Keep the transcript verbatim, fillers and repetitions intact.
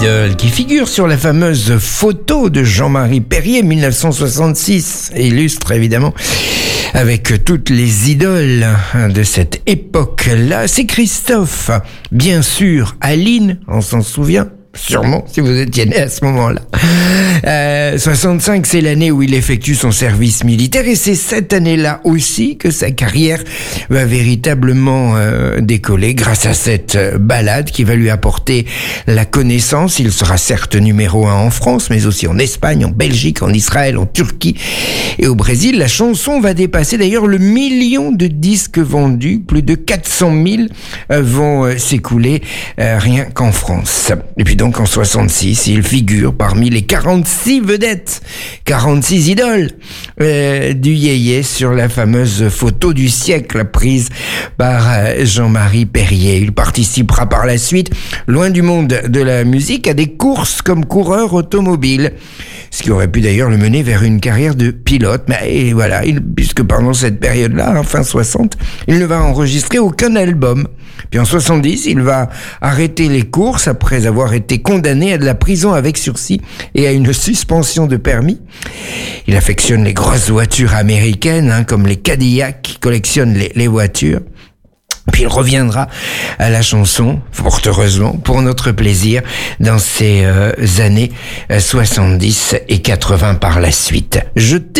idoles qui figurent sur la fameuse photo de Jean-Marie Perrier mille neuf cent soixante-six, illustre évidemment avec toutes les idoles de cette époque-là. C'est Christophe, bien sûr, Aline, on s'en souvient sûrement si vous étiez né à ce moment-là. Euh, soixante-cinq, c'est l'année où il effectue son service militaire et c'est cette année-là aussi que sa carrière va véritablement euh, décoller grâce à cette euh, ballade qui va lui apporter la connaissance. Il sera certes numéro un en France, mais aussi en Espagne, en Belgique, en Israël, en Turquie et au Brésil. La chanson va dépasser d'ailleurs le million de disques vendus. Plus de quatre cent mille euh, vont euh, s'écouler euh, rien qu'en France. Et puis donc en soixante-six, il figure parmi les quarante-six vedettes, quarante-six idoles euh, du yéyé sur la fameuse photo du siècle prise par euh, Jean-Marie Perrier. Il participera par la suite, loin du monde de la musique, à des courses comme coureur automobile, ce qui aurait pu d'ailleurs le mener vers une carrière de pilote. Mais voilà, il, puisque pendant cette période-là, hein, fin soixante, il ne va enregistrer aucun album. Puis en soixante-dix, il va arrêter les courses après avoir été condamné à de la prison avec sursis et à une suspension de permis. Il affectionne les grosses voitures américaines, hein, comme les Cadillac, qui collectionnent les, les voitures. Puis il reviendra à la chanson, fort heureusement, pour notre plaisir, dans ces euh, années soixante-dix et quatre-vingts par la suite. Je